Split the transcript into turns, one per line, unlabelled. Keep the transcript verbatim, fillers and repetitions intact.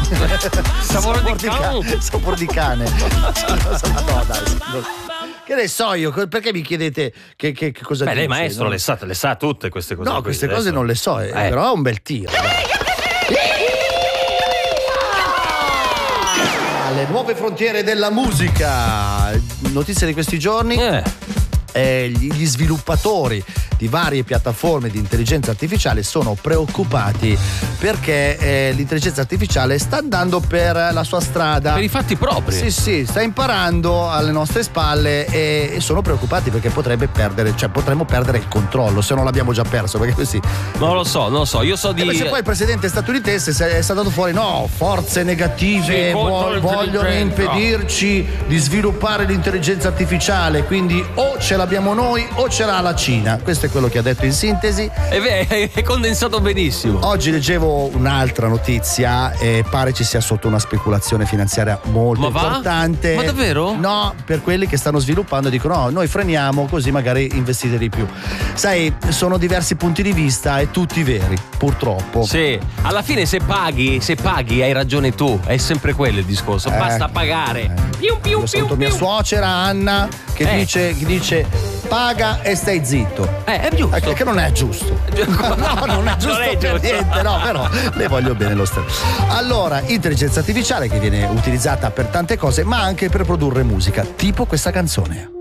Sapore di cane.
Sapore di cane. No, dai, che ne so io, perché mi chiedete che, che, che cosa
Beh,
dice?
lei maestro
no?
le sa, le sa tutte queste cose.
No,
qui,
queste
adesso.
cose non le so, eh,
Eh.
però è un bel tiro. Le nuove frontiere della musica. Notizie di questi giorni.
Eh.
Eh, gli gli sviluppatori di varie piattaforme di intelligenza artificiale sono preoccupati perché eh, l'intelligenza artificiale sta andando per la sua strada.
Per i fatti propri.
Sì, sì, sta imparando alle nostre spalle e, e sono preoccupati perché potrebbe perdere, cioè potremmo perdere il controllo se non l'abbiamo già perso, perché così.
Non lo so, non lo so. Io so di.
E se poi il presidente statunitense è stato fuori, no, forze negative
Sì, contro
vo- vogliono
l'intelligenza.
impedirci di sviluppare l'intelligenza artificiale, quindi o ce l'abbiamo noi o ce l'ha la Cina. Questo è quello che ha detto in sintesi.
È, è, è condensato benissimo.
Oggi leggevo un'altra notizia e pare ci sia sotto una speculazione finanziaria molto
Ma va?
importante.
Ma davvero?
No, per quelli che stanno sviluppando dicono no, noi freniamo così magari investite di più. Sai, sono diversi punti di vista e tutti veri, purtroppo.
Sì, alla fine se paghi, se paghi hai ragione tu, è sempre quello il discorso,
Eh,
basta pagare.
eh.
Piu, più,
Io saluto
più,
mia
più.
suocera Anna che
Eh.
dice, che dice paga e stai zitto.
Eh, è giusto.
Eh, che non è giusto. No, non è giusto
Non è
per
giusto.
niente, no, però le voglio bene lo stesso. Allora, intelligenza artificiale che viene utilizzata per tante cose, ma anche per produrre musica, tipo questa canzone.